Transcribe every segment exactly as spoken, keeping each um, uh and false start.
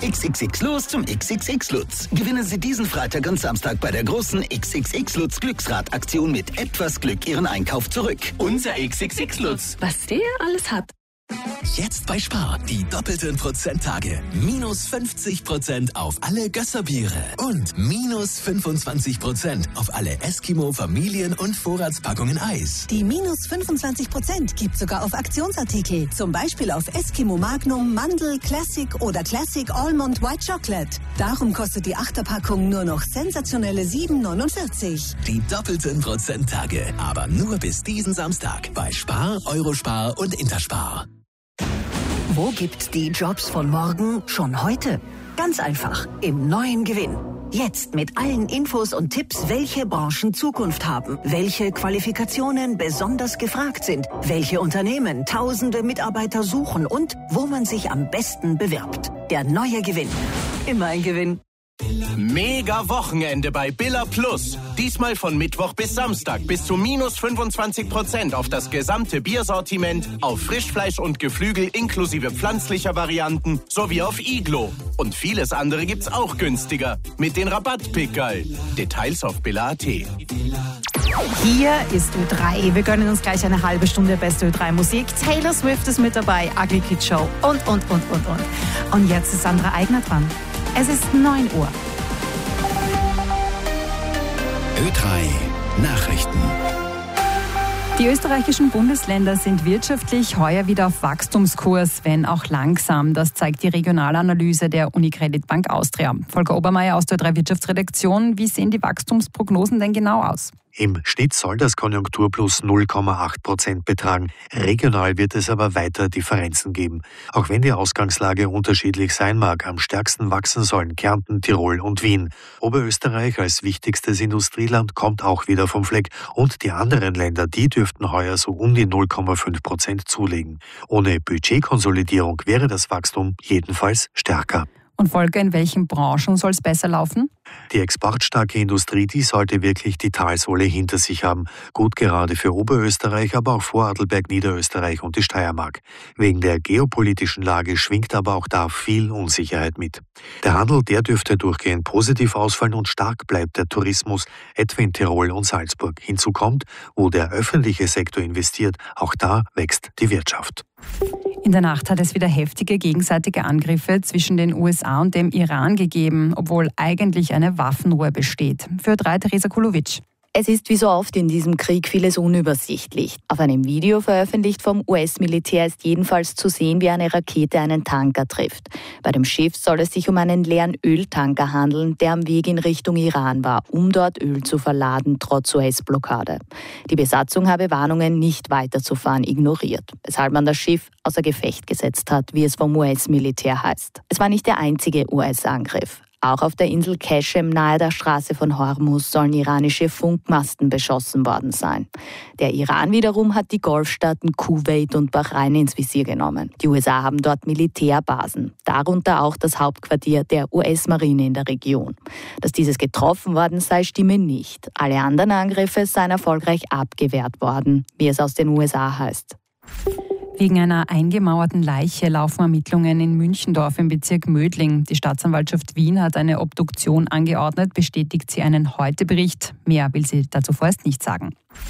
X X X los zum X X X Lutz. Gewinnen Sie diesen Freitag und Samstag bei der großen X X X Lutz Glücksrad-Aktion mit etwas Glück Ihren Einkauf zurück. Unser X X X Lutz. Was der alles hat. Jetzt bei Spar, die doppelten Prozenttage. Minus fünfzig Prozent auf alle Gösserbiere und minus fünfundzwanzig Prozent auf alle Eskimo Familien- und Vorratspackungen Eis. Die minus fünfundzwanzig Prozent gibt sogar auf Aktionsartikel. Zum Beispiel auf Eskimo Magnum, Mandel, Classic oder Classic Almond White Chocolate. Darum kostet die Achterpackung nur noch sensationelle sieben neunundvierzig. Die doppelten Prozenttage, aber nur bis diesen Samstag bei Spar, Eurospar und Interspar. Wo gibt's die Jobs von morgen schon heute? Ganz einfach, im neuen Gewinn. Jetzt mit allen Infos und Tipps, welche Branchen Zukunft haben, welche Qualifikationen besonders gefragt sind, welche Unternehmen tausende Mitarbeiter suchen und wo man sich am besten bewirbt. Der neue Gewinn. Immer ein Gewinn. Mega Wochenende bei Billa Plus. Diesmal von Mittwoch bis Samstag bis zu minus fünfundzwanzig Prozent auf das gesamte Biersortiment, auf Frischfleisch und Geflügel inklusive pflanzlicher Varianten sowie auf Iglo. Und vieles andere gibt's auch günstiger mit den Rabattpickerl. Details auf billa punkt at. Hier ist Ö drei. Wir gönnen uns gleich eine halbe Stunde beste Ö drei Musik. Taylor Swift ist mit dabei, Ugly Kid Show und, und, und, und, und. Und jetzt ist Sandra Eigner dran. Es ist neun Uhr. Ö drei Nachrichten. Die österreichischen Bundesländer sind wirtschaftlich heuer wieder auf Wachstumskurs, wenn auch langsam. Das zeigt die Regionalanalyse der Unicredit Bank Austria. Volker Obermeier aus der Ö drei Wirtschaftsredaktion. Wie sehen die Wachstumsprognosen denn genau aus? Im Schnitt soll das Konjunkturplus null Komma acht Prozent betragen. Regional wird es aber weiter Differenzen geben. Auch wenn die Ausgangslage unterschiedlich sein mag, am stärksten wachsen sollen Kärnten, Tirol und Wien. Oberösterreich als wichtigstes Industrieland kommt auch wieder vom Fleck. Und die anderen Länder, die dürften heuer so um die null Komma fünf Prozent zulegen. Ohne Budgetkonsolidierung wäre das Wachstum jedenfalls stärker. Und Volker, in welchen Branchen soll es besser laufen? Die exportstarke Industrie, die sollte wirklich die Talsohle hinter sich haben. Gut gerade für Oberösterreich, aber auch Vorarlberg, Niederösterreich und die Steiermark. Wegen der geopolitischen Lage schwingt aber auch da viel Unsicherheit mit. Der Handel, der dürfte durchgehend positiv ausfallen und stark bleibt der Tourismus, etwa in Tirol und Salzburg. Hinzu kommt, wo der öffentliche Sektor investiert, auch da wächst die Wirtschaft. In der Nacht hat es wieder heftige gegenseitige Angriffe zwischen den U S A und dem Iran gegeben, obwohl eigentlich eine Waffenruhe besteht. Für Ö drei Theresa Kulowitsch. Es ist wie so oft in diesem Krieg vieles unübersichtlich. Auf einem Video veröffentlicht vom U S-Militär ist jedenfalls zu sehen, wie eine Rakete einen Tanker trifft. Bei dem Schiff soll es sich um einen leeren Öltanker handeln, der am Weg in Richtung Iran war, um dort Öl zu verladen, trotz U S-Blockade. Die Besatzung habe Warnungen, nicht weiterzufahren, ignoriert, weshalb man das Schiff außer Gefecht gesetzt hat, wie es vom U S-Militär heißt. Es war nicht der einzige U S-Angriff. Auch auf der Insel Keshem nahe der Straße von Hormuz sollen iranische Funkmasten beschossen worden sein. Der Iran wiederum hat die Golfstaaten Kuwait und Bahrain ins Visier genommen. Die U S A haben dort Militärbasen, darunter auch das Hauptquartier der U S-Marine in der Region. Dass dieses getroffen worden sei, stimme nicht. Alle anderen Angriffe seien erfolgreich abgewehrt worden, wie es aus den U S A heißt. Wegen einer eingemauerten Leiche laufen Ermittlungen in Münchendorf im Bezirk Mödling. Die Staatsanwaltschaft Wien hat eine Obduktion angeordnet, bestätigt sie einen Heute-Bericht. Mehr will sie dazu vorerst nicht sagen.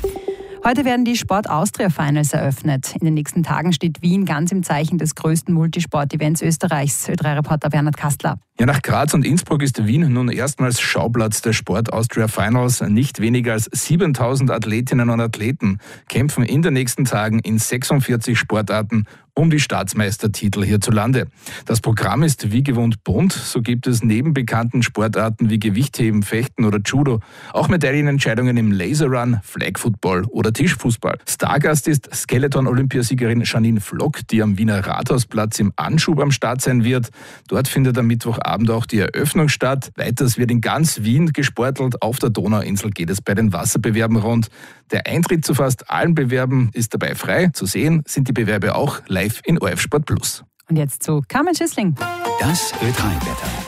Heute werden die Sport Austria Finals eröffnet. In den nächsten Tagen steht Wien ganz im Zeichen des größten Multisport-Events Österreichs. Ö drei Reporter Bernhard Kastler. Ja, nach Graz und Innsbruck ist Wien nun erstmals Schauplatz der Sport Austria Finals. Nicht weniger als siebentausend Athletinnen und Athleten kämpfen in den nächsten Tagen in sechsundvierzig Sportarten um die Staatsmeistertitel hierzulande. Das Programm ist wie gewohnt bunt. So gibt es neben bekannten Sportarten wie Gewichtheben, Fechten oder Judo auch Medaillenentscheidungen im Laserrun, Flag Football oder Tischfußball. Stargast ist Skeleton-Olympiasiegerin Janine Flock, die am Wiener Rathausplatz im Anschub am Start sein wird. Dort findet am Mittwochabend auch die Eröffnung statt. Weiters wird in ganz Wien gesportelt. Auf der Donauinsel geht es bei den Wasserbewerben rund. Der Eintritt zu fast allen Bewerben ist dabei frei. Zu sehen sind die Bewerbe auch live in O R F Sport Plus. Und jetzt zu Carmen Schissling. Das Ö drei Wetter.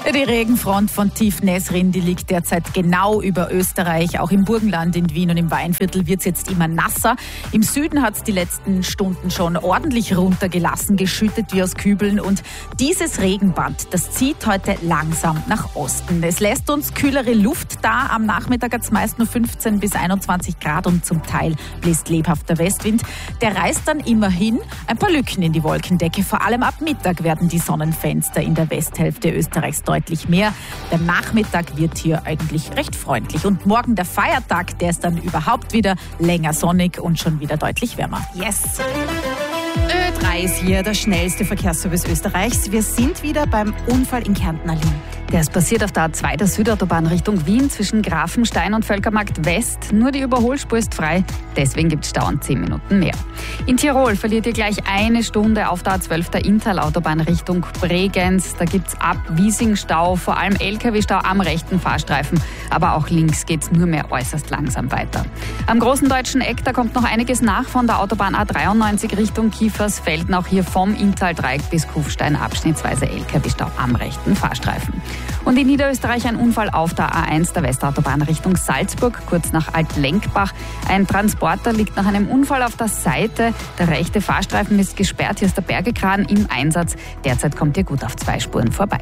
Die Regenfront von Tief Nesrin, die liegt derzeit genau über Österreich. Auch im Burgenland, in Wien und im Weinviertel wird es jetzt immer nasser. Im Süden hat es die letzten Stunden schon ordentlich runtergelassen, geschüttet wie aus Kübeln. Und dieses Regenband, das zieht heute langsam nach Osten. Es lässt uns kühlere Luft da. Am Nachmittag hat es meist nur fünfzehn bis einundzwanzig Grad und zum Teil bläst lebhafter Westwind. Der reißt dann immerhin ein paar Lücken in die Wolkendecke. Vor allem ab Mittag werden die Sonnenfenster in der Westhälfte Österreichs deutlich mehr. Der Nachmittag wird hier eigentlich recht freundlich. Und morgen der Feiertag, der ist dann überhaupt wieder länger sonnig und schon wieder deutlich wärmer. Yes! Ö drei ist hier, der schnellste Verkehrsservice Österreichs. Wir sind wieder beim Unfall in Kärnten-Alin. Der ist passiert auf der A zwei der Südautobahn Richtung Wien zwischen Grafenstein und Völkermarkt West. Nur die Überholspur ist frei, deswegen gibt es dauernd zehn Minuten mehr. In Tirol verliert ihr gleich eine Stunde auf der A zwölf der Inntal-Autobahn Richtung Bregenz. Da gibt es ab Wiesing Stau, vor allem L K W-Stau am rechten Fahrstreifen. Aber auch links geht es nur mehr äußerst langsam weiter. Am großen deutschen Eck, da kommt noch einiges nach von der Autobahn A dreiundneunzig Richtung Kiefersfelden. Auch hier vom Inntal-Dreieck bis Kufstein abschnittsweise L K W-Stau am rechten Fahrstreifen. Und in Niederösterreich ein Unfall auf der A eins der Westautobahn Richtung Salzburg, kurz nach Altlenkbach. Ein Transporter liegt nach einem Unfall auf der Seite. Der rechte Fahrstreifen ist gesperrt. Hier ist der Bergekran im Einsatz. Derzeit kommt ihr gut auf zwei Spuren vorbei.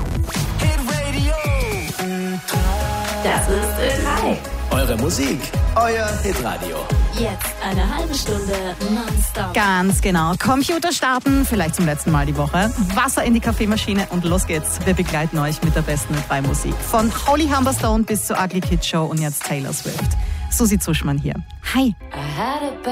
Das ist Ö drei. Eure Musik, euer Hitradio. Jetzt eine halbe Stunde nonstop. Ganz genau. Computer starten, vielleicht zum letzten Mal die Woche. Wasser in die Kaffeemaschine und los geht's. Wir begleiten euch mit der besten Ö drei Musik. Von Holy Humberstone bis zur Ugly Kid Show und jetzt Taylor Swift. Susi Zuschmann hier. Hi. I had a